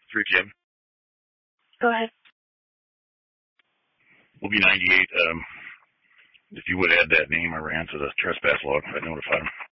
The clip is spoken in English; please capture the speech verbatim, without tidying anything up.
three P M. Go ahead. We'll be ninety-eight. Um, if you would add that name, I ran to the trespass log. I notified him.